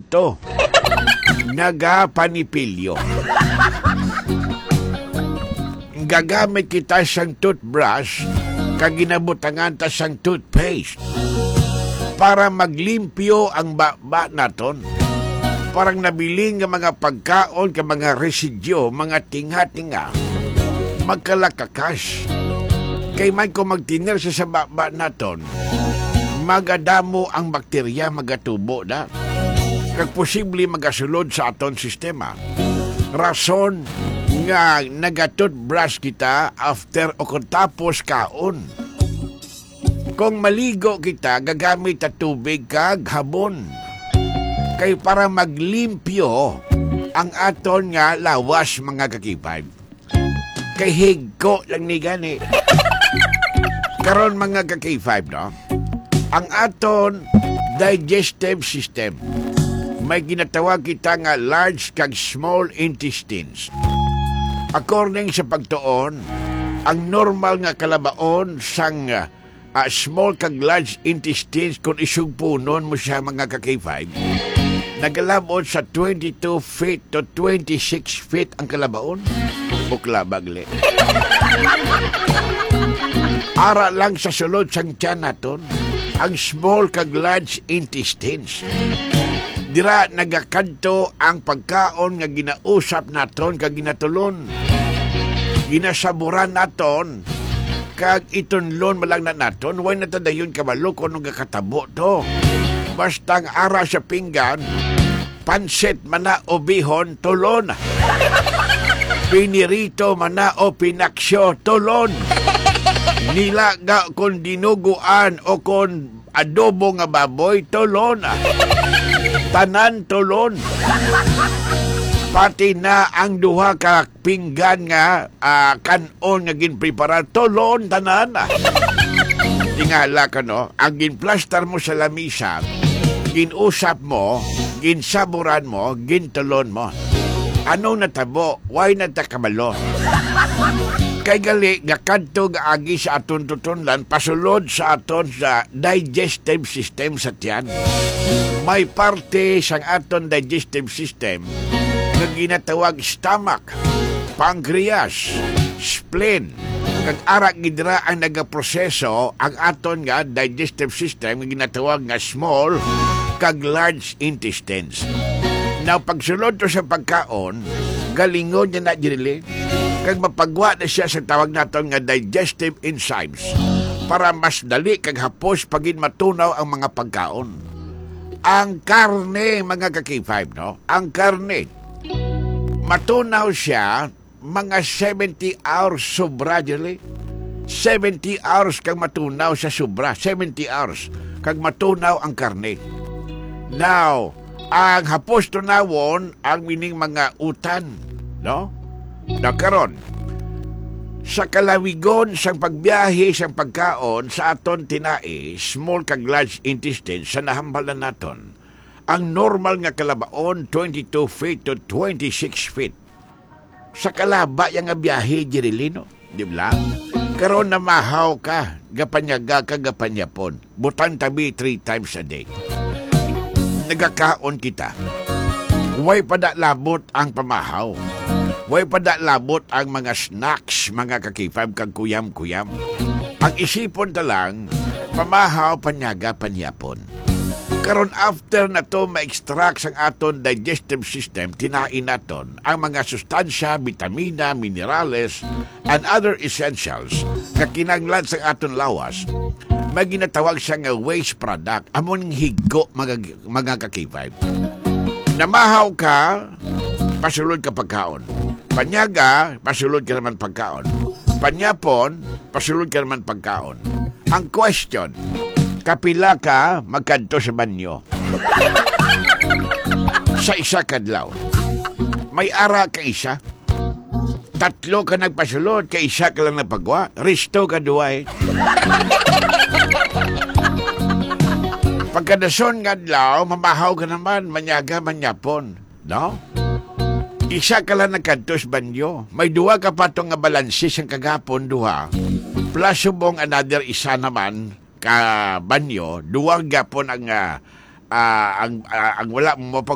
kanto. Nagapanipilyo. Gagamit kita sang toothbrush kag ginabutangan ta sang toothpaste para maglimpyo ang baba naton. Parang nabiling nga mga pagkaon ka mga residyo, mga tinga-tinga, magkalakakas. Kay man ko magtiner sa baba naton, magadamo ang bakterya, magatubo na. Kag posible magasulod sa aton sistema. Rason nga nagatoothbrush kita after o kung tapos kaon. Kung maligo kita, gagamit at tubig kag habon. Kay para maglimpyo ang aton nga lawas mga kakipad. Kay higko lang ni gani. Karon mga kakipad, no? Ang aton digestive system, may ginatawag kita nga large kag small intestines. According sa pagtuon, ang normal nga kalabaon sang small kag large intestines kung isugpunon mo siya mga kakipad, nagalabot sa 22 feet to 26 feet ang kalabaon. Buklabagle. Ara lang sa sulod sang tiyan naton, ang small kag large intestines. Dira nagakanto ang pagkaon nga ginausap naton kag ginatulon. Ginasaburan naton kag itunlon malang na naton. Way natadayon kabalo kung gakatabo to. Basta ang ara sa pinggan, pansit mana o bihon, tulon. Pinirito mana o pinaksyo, tulon. Nilaga kung dinuguan o kung adobo nga baboy, tulon. Tanan tulon. Pati na ang duha ka pinggan nga kanon nga ginprepara, tulon tanan. Tingala ka, no? Ang ginplastar mo sa lamisa, ginusap mo, ginsaburan mo, gintulon mo. Anong natabo? Why natakamalo? Kay gali, gakanto ga agi sa aton tutunlan, pasulod sa aton sa digestive system sa tiyan. May parte sang aton digestive system na ginatawag stomach, pancreas, spleen. Kag ara gidra ang nagaproseso ang aton nga digestive system nga ginatawag nga small kag large intestines. Now, pagsulod to sa pagkaon, galingon niya na dirili, kag mapagwa na siya sa tawag naton nga digestive enzymes para mas dali kag hapos pagin matunaw ang mga pagkaon. Ang karne, mga kakipay, no? Ang karne, matunaw siya mga 70 hours sobra dirili. 70 hours kag matunaw sa sobra. 70 hours kag matunaw ang karne. Now, ang hapos tunawon ang mining mga utan, no? Nakaron, sa kalawigon sang pagbiyahe sang pagkaon sa aton tinai, small kag large intestines sa nahambalan naton, ang normal nga kalabaon 22 feet to 26 feet. Sa kalaba yang nga biyahe Jirilino, di ba? Karon na mahaw ka, gapanyaga ka gapanyapon, butang tabi 3 times a day. Nagakaon kita. Way padalabot ang pamahaw. Way padalabot ang mga snacks, mga kakipab kag kuyam-kuyam. Ang isipon ta lang, pamahaw panyaga panyapon. Karon after na to ma-extract sang aton digestive system, tinain naton ang mga sustansya, vitamina, minerales, and other essentials na kinanglan sang aton lawas. May ginatawag siya nga waste product, amon higo mga kakipay. Namahaw ka, pasulod ka pagkaon. Panyaga, pasulod ka naman pagkaon. Panyapon, pasulod ka naman pagkaon. Ang question, kapila ka magkanto sa banyo? Sa isa kadlaw. May ara ka isa. 3 ka nagpasulod, ka isa ka lang napagwa. Risto ka duway. Pagkadason nga adlaw, mamahaw ka naman, manyaga, manyapon. No? Isa ka lang nagkantos banyo. May 2 ka pa itong nga balansis ang kagapon, 2. Plus subong another isa naman ka banyo, 2 gapon ang wala mo